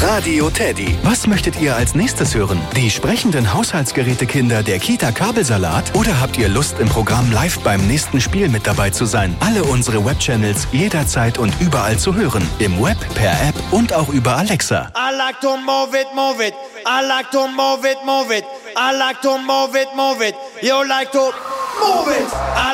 Radio Teddy. Was möchtet ihr als nächstes hören? Die sprechenden Haushaltsgerätekinder der Kita Kabelsalat? Oder habt ihr Lust, im Programm live beim nächsten Spiel mit dabei zu sein? Alle unsere Webchannels jederzeit und überall zu hören. Im Web, per App und auch über Alexa. I like to move it, move it. I like to move it, move it. I like to move it, move it. You like to move it.